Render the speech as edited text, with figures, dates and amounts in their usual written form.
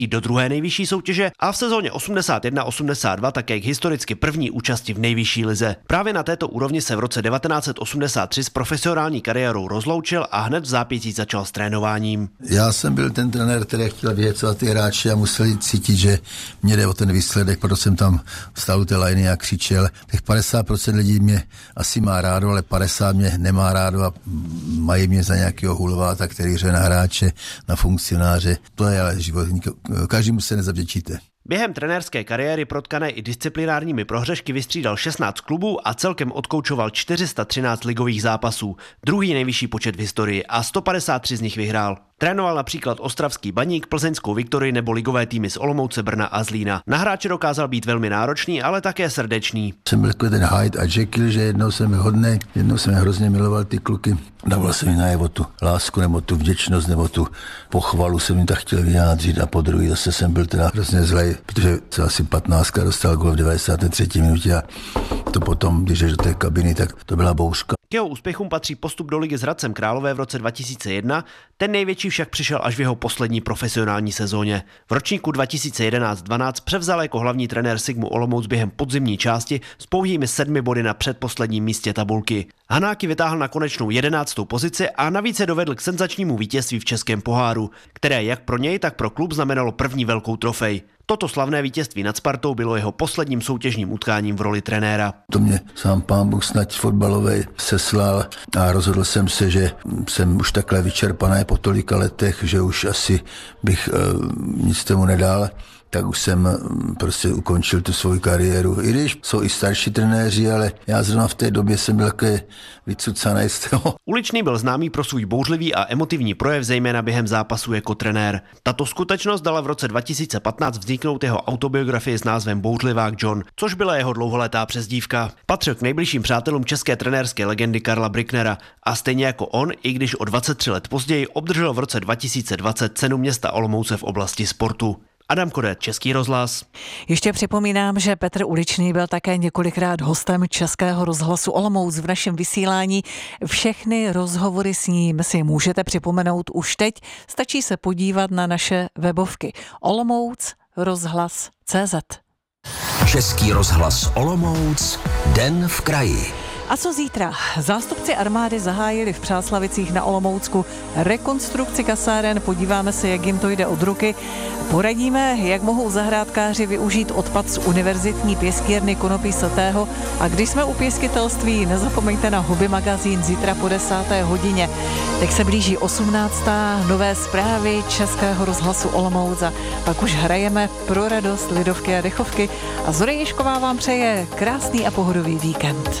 i do druhé nejvyšší soutěže a v sezóně 81-82 také k historicky první účasti v nejvyšší lize. Právě na této úrovni se v roce 1983 s profesionální kariérou rozloučil a hned v zápětí začal s trénováním. Já jsem byl ten trenér, který chtěl vyhecovat ty hráči a museli cítit, že mě jde o ten výsledek, proto jsem tam vstal u té lajny a křičel. Těch 50% lidí mě asi má rádo, ale 50% mě nemá rádo a mají mě za nějakého hulváta, který hře na hráče, na funkcionáře. To je ale život. Každému se nezavděčíte. Během trenérské kariéry protkané i disciplinárními prohřešky vystřídal 16 klubů a celkem odkoučoval 413 ligových zápasů, druhý nejvyšší počet v historii a 153 z nich vyhrál. Trénoval například ostravský Baník, plzeňskou Viktorii nebo ligové týmy z Olomouce, Brna a Zlína. Na hráče dokázal být velmi náročný, ale také srdečný. Jsem byl takový ten Hyde a Jekyll, že jednou jsem byl hodnej, jednou jsem hrozně miloval ty kluky. Dával jsem mi najevo tu lásku nebo tu vděčnost nebo tu pochvalu jsem mi tak chtěl vyjádřit a po druhý zase jsem byl teda hrozně zlej, protože se asi 15 dostal gól v 93. minutě a to potom, když jdeš do té kabiny, tak to byla bouřka. K jeho úspěchům patří postup do ligy s Hradcem Králové v roce 2001, ten největší však přišel až v jeho poslední profesionální sezóně. V ročníku 2011-12 převzal jako hlavní trenér Sigmu Olomouc během podzimní části s pouhými 7 body na předposledním místě tabulky. Hanáky vytáhl na konečnou 11. pozici a navíc se dovedl k senzačnímu vítězství v Českém poháru, které jak pro něj, tak pro klub znamenalo první velkou trofej. Toto slavné vítězství nad Spartou bylo jeho posledním soutěžním utkáním v roli trenéra. To mě sám pán Bůh snad fotbalovej seslal a rozhodl jsem se, že jsem už takhle vyčerpaný po tolika letech, že už asi bych nic tomu nedal. Tak už jsem prostě ukončil tu svou kariéru. I když jsou i starší trenéři, ale já zrovna v té době jsem byl takový vycucanej z toho. Uličný byl známý pro svůj bouřlivý a emotivní projev, zejména během zápasu jako trenér. Tato skutečnost dala v roce 2015 vzniknout jeho autobiografii s názvem Bouřlivák John, což byla jeho dlouholetá přezdívka. Patřil k nejbližším přátelům české trenérské legendy Karla Bricknera a stejně jako on, i když o 23 let později obdržel v roce 2020 cenu města Olomouce v oblasti sportu. Adam Kodet, Český rozhlas. Ještě připomínám, že Petr Uličný byl také několikrát hostem Českého rozhlasu Olomouc v našem vysílání. Všechny rozhovory s ním si můžete připomenout už teď. Stačí se podívat na naše webovky Olomouc rozhlas.cz. Český rozhlas Olomouc, den v kraji. A co zítra? Zástupci armády zahájili v Přáslavicích na Olomoucku rekonstrukci kasáren. Podíváme se, jak jim to jde od ruky. Poradíme, jak mohou zahrádkáři využít odpad z univerzitní pěstírny konopí satého. A když jsme u pěstitelství, nezapomeňte na Hobby magazín zítra po 10. hodině. Teď se blíží 18. nové zprávy Českého rozhlasu Olomouc a pak už hrajeme pro radost lidovky a dechovky. A Zora Ježková vám přeje krásný a pohodový víkend.